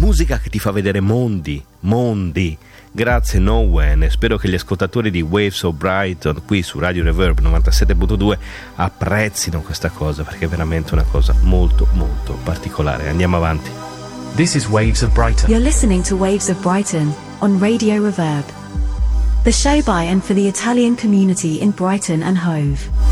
musica che ti fa vedere mondi. Grazie No When, e spero che gli ascoltatori di Waves of Brighton qui su Radio Reverb 97.2 apprezzino questa cosa, perché è veramente una cosa molto molto particolare. Andiamo avanti. This is Waves of Brighton. You're listening to Waves of Brighton on Radio Reverb, the show by and for the Italian community in Brighton and Hove.